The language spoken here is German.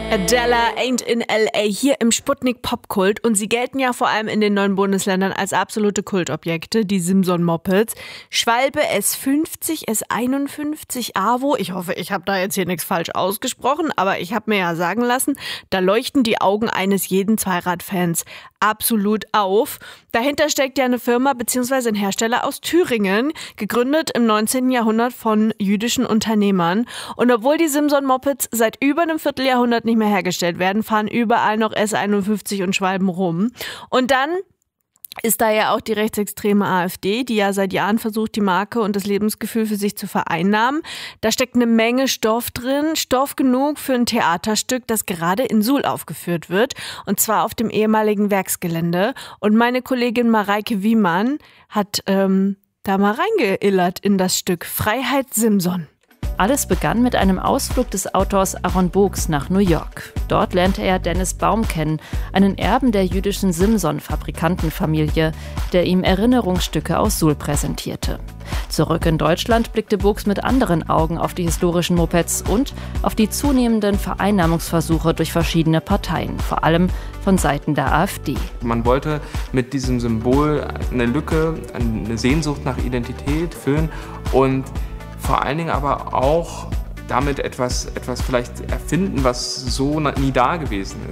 Adela Ain't in L.A. hier im Sputnik Popkult und sie gelten ja vor allem in den 9 Bundesländern als absolute Kultobjekte, die Simson-Mopeds. Schwalbe S50, S51, AWO, ich hoffe, ich habe da jetzt hier nichts falsch ausgesprochen, aber ich habe mir ja sagen lassen, da leuchten die Augen eines jeden Zweiradfans absolut auf. Dahinter steckt ja eine Firma bzw. ein Hersteller aus Thüringen, gegründet im 19. Jahrhundert von jüdischen Unternehmern. Und obwohl die Simson-Mopeds seit über einem Vierteljahrhundert nicht mehr hergestellt werden, fahren überall noch S51 und Schwalben rum. Und dann ist da ja auch die rechtsextreme AfD, die ja seit Jahren versucht, die Marke und das Lebensgefühl für sich zu vereinnahmen. Da steckt eine Menge Stoff drin, Stoff genug für ein Theaterstück, das gerade in Suhl aufgeführt wird, und zwar auf dem ehemaligen Werksgelände. Und meine Kollegin Mareike Wiemann hat da mal reingeillert in das Stück Freiheit Simson. Alles begann mit einem Ausflug des Autors Aaron Books nach New York. Dort lernte er Dennis Baum kennen, einen Erben der jüdischen Simson-Fabrikantenfamilie, der ihm Erinnerungsstücke aus Suhl präsentierte. Zurück in Deutschland blickte Books mit anderen Augen auf die historischen Mopeds und auf die zunehmenden Vereinnahmungsversuche durch verschiedene Parteien, vor allem von Seiten der AfD. Man wollte mit diesem Symbol eine Lücke, eine Sehnsucht nach Identität füllen und vor allen Dingen aber auch damit etwas vielleicht erfinden, was so nie da gewesen ist.